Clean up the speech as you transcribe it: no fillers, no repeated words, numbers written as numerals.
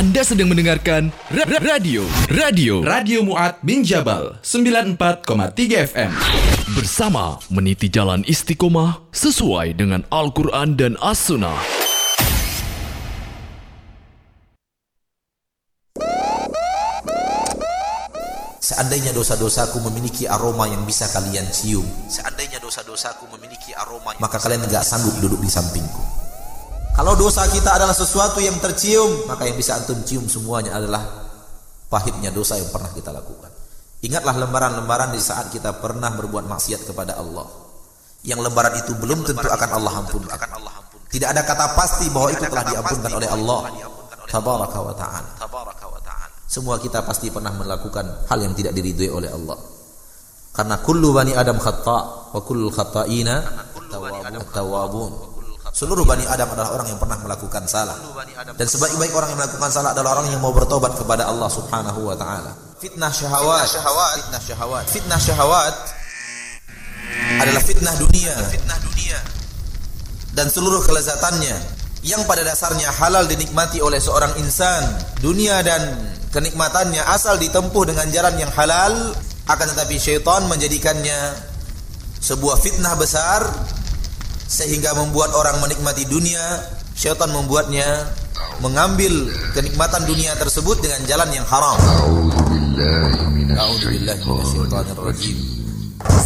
Anda sedang mendengarkan Radio Mu'ad bin Jabal 94,3 FM. Bersama meniti jalan istiqomah sesuai dengan Al-Quran dan As-Sunnah. Seandainya dosa-dosaku memiliki aroma yang bisa kalian cium, maka kalian enggak sanggup duduk di sampingku. Kalau dosa kita adalah sesuatu yang tercium, maka yang bisa antum cium semuanya adalah pahitnya dosa yang pernah kita lakukan. Ingatlah lembaran-lembaran di saat kita pernah berbuat maksiat kepada Allah. Yang lembaran itu belum tentu akan Allah ampunkan. Tidak ada kata pasti bahwa itu telah diampunkan oleh Allah Tabaraka wa ta'ala. Semua kita pasti pernah melakukan hal yang tidak diridhoi oleh Allah. Karena kullu bani Adam khata' wa kullul khata'ina tawwabun. Seluruh bani Adam adalah orang yang pernah melakukan salah. Dan sebaik-baik orang yang melakukan salah adalah orang yang mau bertobat kepada Allah Subhanahu wa taala. Fitnah syahwat adalah fitnah dunia. Dan seluruh kelezatannya yang pada dasarnya halal dinikmati oleh seorang insan, dunia dan kenikmatannya asal ditempuh dengan jalan yang halal, akan tetapi syaitan menjadikannya sebuah fitnah besar sehingga membuat orang menikmati dunia. Syaitan membuatnya mengambil kenikmatan dunia tersebut dengan jalan yang haram. A'udzubillahi minasyaitonir rajim.